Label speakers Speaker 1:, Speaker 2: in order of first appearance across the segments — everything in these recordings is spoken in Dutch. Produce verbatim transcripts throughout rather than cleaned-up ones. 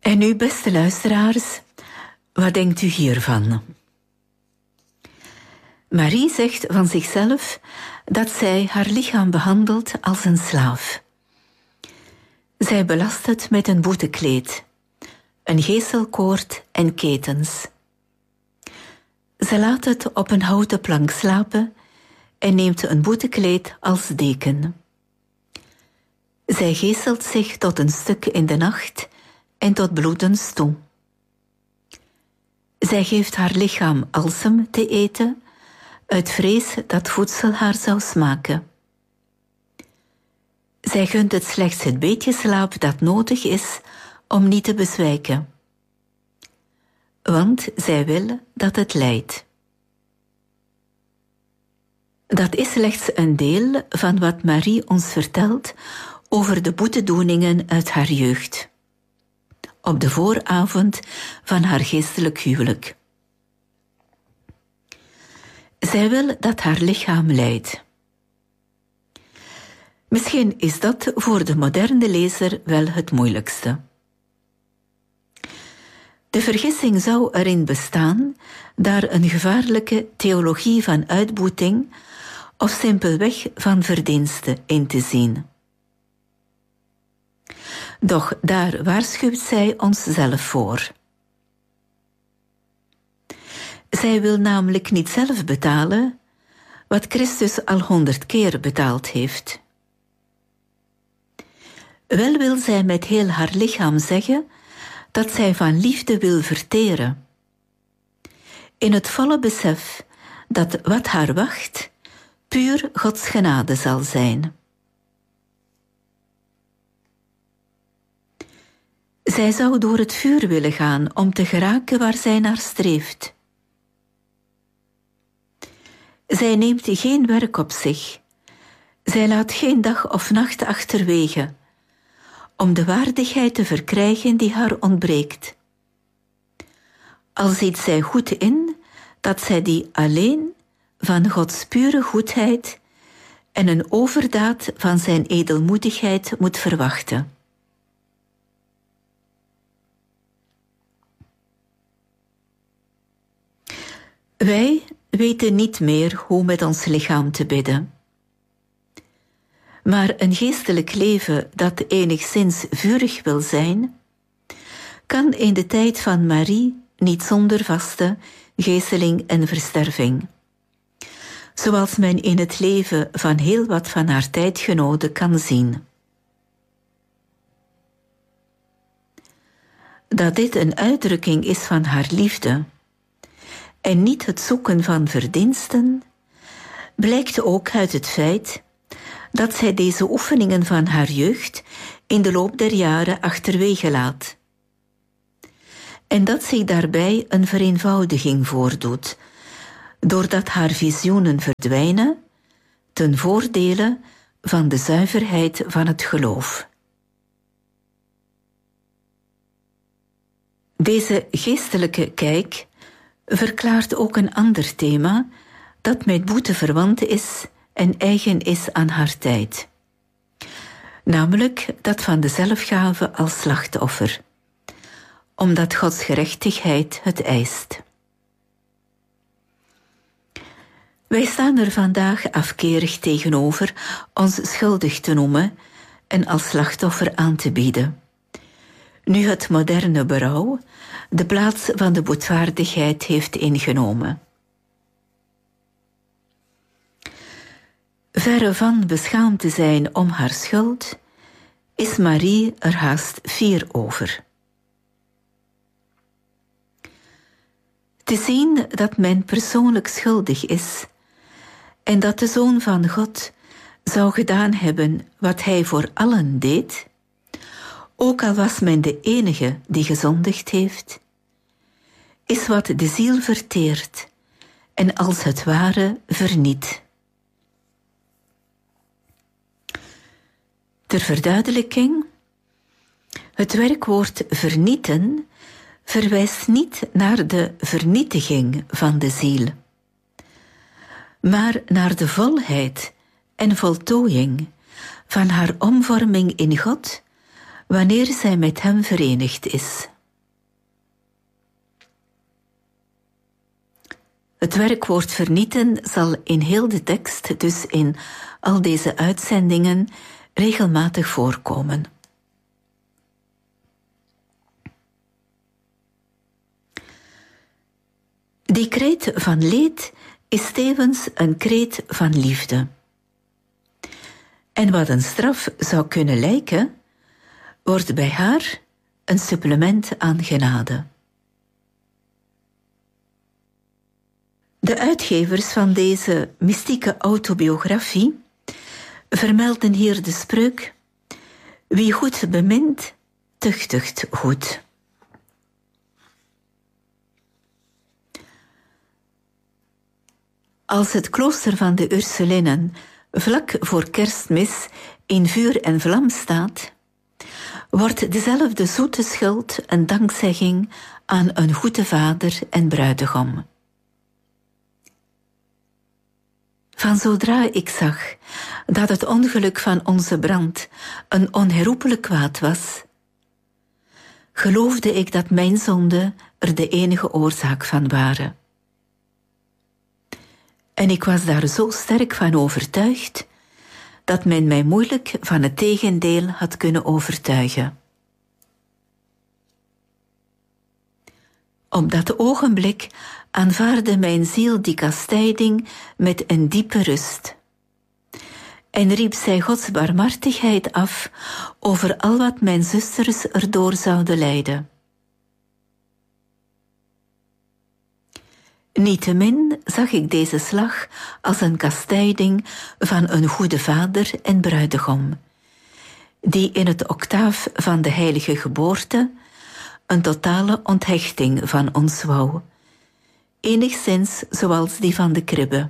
Speaker 1: En nu, beste luisteraars, wat denkt u hiervan? Marie zegt van zichzelf dat zij haar lichaam behandelt als een slaaf. Zij belast het met een boetekleed, een geeselkoord en ketens. Ze laat het op een houten plank slapen en neemt een boetekleed als deken. Zij geeselt zich tot een stuk in de nacht en tot bloedens toe. Zij geeft haar lichaam alsem te eten, uit vrees dat voedsel haar zou smaken. Zij gunt het slechts het beetje slaap dat nodig is om niet te bezwijken. Want zij wil dat het lijdt. Dat is slechts een deel van wat Marie ons vertelt over de boetedoeningen uit haar jeugd. Op de vooravond van haar geestelijk huwelijk. Zij wil dat haar lichaam lijdt. Misschien is dat voor de moderne lezer wel het moeilijkste. De vergissing zou erin bestaan daar een gevaarlijke theologie van uitboeting of simpelweg van verdienste in te zien. Doch daar waarschuwt zij ons zelf voor. Zij wil namelijk niet zelf betalen wat Christus al honderd keer betaald heeft. Wel wil zij met heel haar lichaam zeggen dat zij van liefde wil verteren. In het volle besef dat wat haar wacht puur Gods genade zal zijn. Zij zou door het vuur willen gaan om te geraken waar zij naar streeft. Zij neemt geen werk op zich. Zij laat geen dag of nacht achterwege om de waardigheid te verkrijgen die haar ontbreekt. Al ziet zij goed in dat zij die alleen van Gods pure goedheid en een overdaad van zijn edelmoedigheid moet verwachten. Wij weten niet meer hoe met ons lichaam te bidden. Maar een geestelijk leven dat enigszins vurig wil zijn, kan in de tijd van Marie niet zonder vaste geeseling en versterving. Zoals men in het leven van heel wat van haar tijdgenoten kan zien. Dat dit een uitdrukking is van haar liefde en niet het zoeken van verdiensten, blijkt ook uit het feit dat zij deze oefeningen van haar jeugd in de loop der jaren achterwege laat. En dat zich daarbij een vereenvoudiging voordoet, doordat haar visioenen verdwijnen ten voordele van de zuiverheid van het geloof. Deze geestelijke kijk verklaart ook een ander thema dat met boete verwant is en eigen is aan haar tijd. Namelijk dat van de zelfgave als slachtoffer, omdat Gods gerechtigheid het eist. Wij staan er vandaag afkerig tegenover ons schuldig te noemen en als slachtoffer aan te bieden. Nu het moderne berouw de plaats van de boetvaardigheid heeft ingenomen. Verre van beschaamd te zijn om haar schuld, is Marie er haast fier over. Te zien dat men persoonlijk schuldig is en dat de Zoon van God zou gedaan hebben wat hij voor allen deed, ook al was men de enige die gezondigd heeft, is wat de ziel verteert en als het ware verniet. Ter verduidelijking, het werkwoord vernieten verwijst niet naar de vernietiging van de ziel, maar naar de volheid en voltooiing van haar omvorming in God wanneer zij met hem verenigd is. Het werkwoord vernieten zal in heel de tekst, dus in al deze uitzendingen, regelmatig voorkomen. Die kreet van leed is tevens een kreet van liefde. En wat een straf zou kunnen lijken, wordt bij haar een supplement aan genade. De uitgevers van deze mystieke autobiografie vermelden hier de spreuk: wie goed bemint, tuchtigt goed. Als het klooster van de Ursulinnen vlak voor Kerstmis in vuur en vlam staat, wordt dezelfde zoete schuld een dankzegging aan een goede vader en bruidegom. Van zodra ik zag dat het ongeluk van onze brand een onherroepelijk kwaad was, geloofde ik dat mijn zonden er de enige oorzaak van waren. En ik was daar zo sterk van overtuigd, dat men mij moeilijk van het tegendeel had kunnen overtuigen. Op dat ogenblik aanvaardde mijn ziel die kastijding met een diepe rust. En riep zij Gods barmhartigheid af over al wat mijn zusters erdoor zouden lijden. Niettemin zag ik deze slag als een kastijding van een goede vader en bruidegom, die in het octaaf van de heilige geboorte een totale onthechting van ons wou, enigszins zoals die van de kribbe.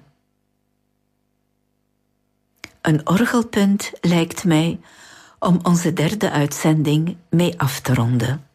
Speaker 1: Een orgelpunt lijkt mij om onze derde uitzending mee af te ronden.